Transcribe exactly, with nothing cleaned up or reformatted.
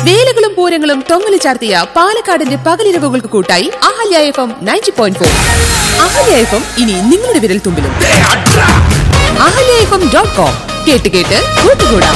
വേലകളും പൂരങ്ങളും തൊങ്ങലി ചാർത്തിയ പാലക്കാടിന്റെ പകലിരവുകൾക്ക് കൂട്ടായി Ahalya F M ninety point four. Ahalya F M ഇനി നിങ്ങളുടെ വിരൽ തുമ്പിലും. Ahalya F M dot com കേട്ട് കേട്ട് കൂട്ടുകൂടാം.